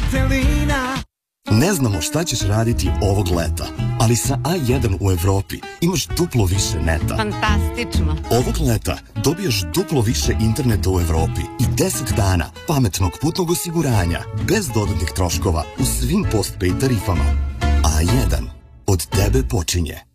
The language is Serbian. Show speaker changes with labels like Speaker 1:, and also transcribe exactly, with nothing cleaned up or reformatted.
Speaker 1: Valtelina.
Speaker 2: Ne znamo šta ćeš raditi ovog leta, ali sa A jedan u Evropi imaš duplo više neta.
Speaker 3: Fantastično.
Speaker 2: Ovog leta dobijaš duplo više interneta u Evropi i deset dana pametnog putnog osiguranja bez dodatnih troškova u svim postpaid tarifama. A jedan od tebe počinje.